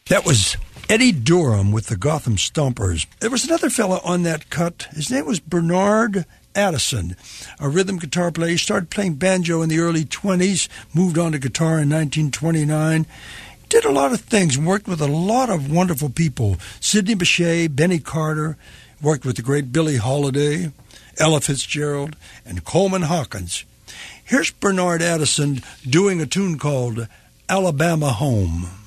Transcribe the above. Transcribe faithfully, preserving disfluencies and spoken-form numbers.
That was Eddie Durham with the Gotham Stompers. There was another fella on that cut. His name was Bernard Addison, a rhythm guitar player. He started playing banjo in the early twenties, moved on to guitar in nineteen twenty-nine. Did a lot of things and worked with a lot of wonderful people. Sidney Bechet, Benny Carter, worked with the great Billie Holiday, Ella Fitzgerald, and Coleman Hawkins. Here's Bernard Addison doing a tune called Alabama Home.